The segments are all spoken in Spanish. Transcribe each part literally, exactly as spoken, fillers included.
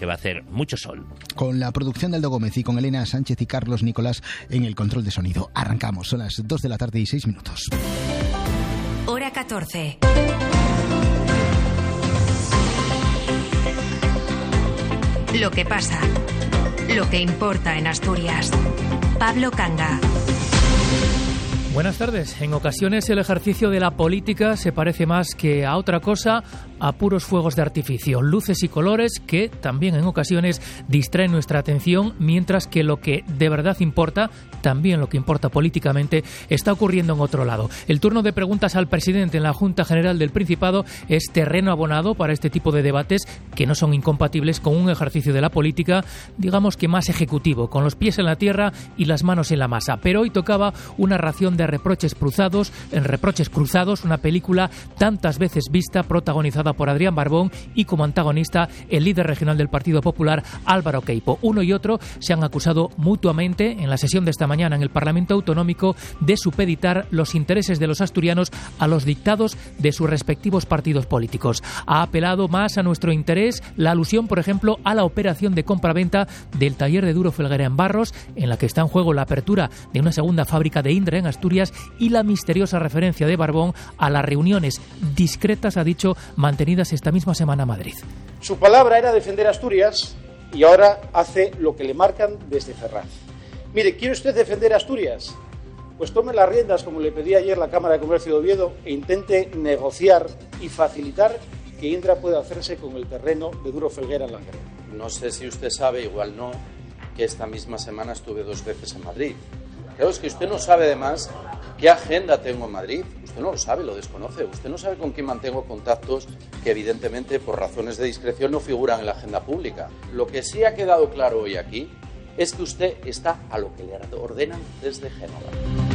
que va a hacer mucho sol. Con la producción de Aldo Gómez y con Elena Sánchez y Carlos Nicolás en el control de sonido. Arrancamos, son las dos de la tarde y seis minutos. Hora catorce. Lo que pasa, lo que importa en Asturias. Pablo Canga. Buenas tardes. En ocasiones el ejercicio de la política se parece más que a otra cosa, a puros fuegos de artificio, luces y colores que también en ocasiones distraen nuestra atención, mientras que lo que de verdad importa, también lo que importa políticamente, está ocurriendo en otro lado. El turno de preguntas al presidente en la Junta General del Principado es terreno abonado para este tipo de debates que no son incompatibles con un ejercicio de la política, digamos que más ejecutivo, con los pies en la tierra y las manos en la masa. Pero hoy tocaba una ración de reproches cruzados, en Reproches Cruzados, una película tantas veces vista, protagonizada por Adrián Barbón y como antagonista el líder regional del Partido Popular, Álvaro Queipo. Uno y otro se han acusado mutuamente en la sesión de esta mañana en el Parlamento Autonómico de supeditar los intereses de los asturianos a los dictados de sus respectivos partidos políticos. Ha apelado más a nuestro interés la alusión, por ejemplo, a la operación de compraventa del taller de Duro Felguera en Barros, en la que está en juego la apertura de una segunda fábrica de Indra en Asturias, y la misteriosa referencia de Barbón a las reuniones discretas, ha dicho, mantenidas esta misma semana en Madrid. Su palabra era defender Asturias y ahora hace lo que le marcan desde Ferraz. Mire, ¿quiere usted defender Asturias? Pues tome las riendas, como le pedí ayer la Cámara de Comercio de Oviedo, e intente negociar y facilitar que Indra pueda hacerse con el terreno de Duro Felguera en Langreo. No sé si usted sabe, igual no, que esta misma semana estuve dos veces en Madrid. Claro, es que usted no sabe además qué agenda tengo en Madrid. Usted no lo sabe, lo desconoce. Usted no sabe con quién mantengo contactos que evidentemente por razones de discreción no figuran en la agenda pública. Lo que sí ha quedado claro hoy aquí es que usted está a lo que le ordenan desde Génova.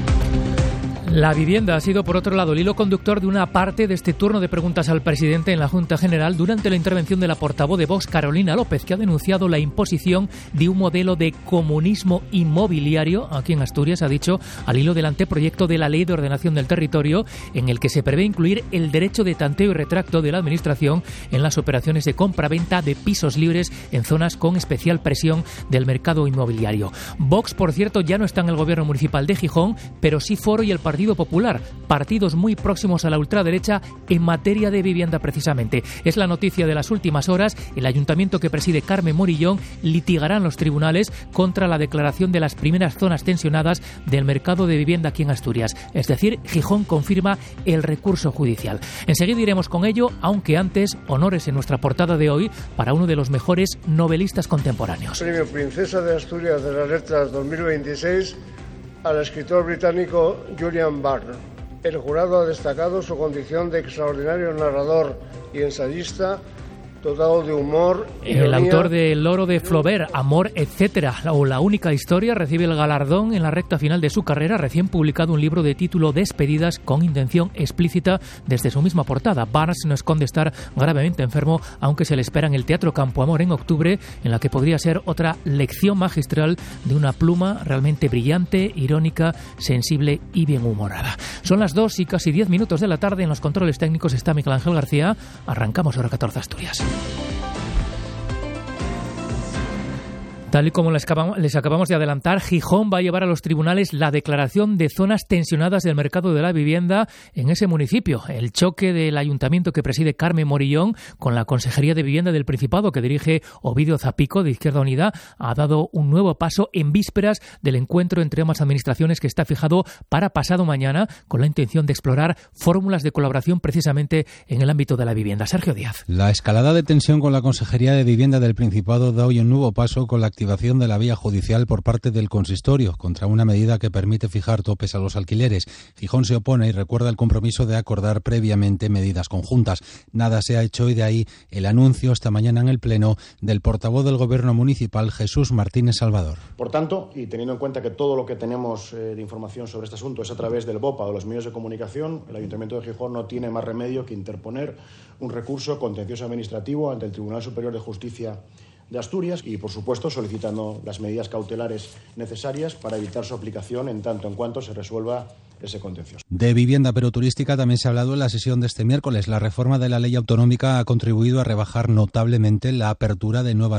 La vivienda ha sido, por otro lado, el hilo conductor de una parte de este turno de preguntas al presidente en la Junta General durante la intervención de la portavoz de Vox, Carolina López, que ha denunciado la imposición de un modelo de comunismo inmobiliario aquí en Asturias, ha dicho, al hilo del anteproyecto de la Ley de Ordenación del Territorio, en el que se prevé incluir el derecho de tanteo y retracto de la Administración en las operaciones de compra-venta de pisos libres en zonas con especial presión del mercado inmobiliario. Vox, por cierto, ya no está en el gobierno municipal de Gijón, pero sí Foro y el Partido Partido Popular, partidos muy próximos a la ultraderecha en materia de vivienda precisamente. Es la noticia de las últimas horas. El ayuntamiento que preside Carmen Morillón litigará en los tribunales contra la declaración de las primeras zonas tensionadas del mercado de vivienda aquí en Asturias. Es decir, Gijón confirma el recurso judicial. Enseguida iremos con ello, aunque antes, honores en nuestra portada de hoy para uno de los mejores novelistas contemporáneos. Premio Princesa de Asturias de las Letras dos mil veintiséis al escritor británico Julian Barnes. El jurado ha destacado su condición de extraordinario narrador y ensayista, dotado de humor. El ironía. Autor de El Loro de Flaubert, Amor, etcétera, o La única historia, recibe el galardón en la recta final de su carrera, recién publicado un libro de título Despedidas, con intención explícita desde su misma portada. Barnes no esconde estar gravemente enfermo, aunque se le espera en el Teatro Campo Amor en octubre, en la que podría ser otra lección magistral de una pluma realmente brillante, irónica, sensible y bien humorada. Son las dos y casi diez minutos de la tarde. En los controles técnicos está Miguel Ángel García. Arrancamos Hora catorce Asturias. Tal y como les acabamos, les acabamos de adelantar, Gijón va a llevar a los tribunales la declaración de zonas tensionadas del mercado de la vivienda en ese municipio. El choque del ayuntamiento que preside Carmen Morillón con la Consejería de Vivienda del Principado que dirige Ovidio Zapico de Izquierda Unida ha dado un nuevo paso en vísperas del encuentro entre ambas administraciones que está fijado para pasado mañana con la intención de explorar fórmulas de colaboración precisamente en el ámbito de la vivienda. Sergio Díaz. La escalada de tensión con la Consejería de Vivienda del Principado da hoy un nuevo paso con la activación de la vía judicial por parte del consistorio contra una medida que permite fijar topes a los alquileres. Gijón se opone y recuerda el compromiso de acordar previamente medidas conjuntas. Nada se ha hecho y de ahí el anuncio esta mañana en el Pleno del portavoz del Gobierno municipal, Jesús Martínez Salvador. Por tanto, y teniendo en cuenta que todo lo que tenemos eh, de información sobre este asunto es a través del BOPA o de los medios de comunicación, el Ayuntamiento de Gijón no tiene más remedio que interponer un recurso contencioso administrativo ante el Tribunal Superior de Justicia de Asturias y, por supuesto, solicitando las medidas cautelares necesarias para evitar su aplicación en tanto en cuanto se resuelva ese contencioso. De vivienda pero turística también se ha hablado en la sesión de este miércoles. La reforma de la ley autonómica ha contribuido a rebajar notablemente la apertura de nuevas